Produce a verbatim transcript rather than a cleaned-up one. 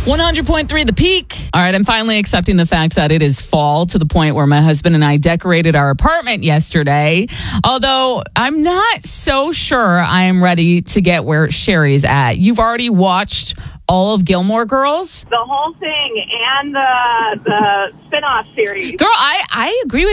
one hundred point three The Peak. All right, I'm finally accepting the fact that it is fall to the point where my husband and I decorated our apartment yesterday. Although I'm not so sure I am ready to get where Sherry's at. You've already watched all of Gilmore Girls? The whole thing and the the spin-off series. Girl, I, I agree with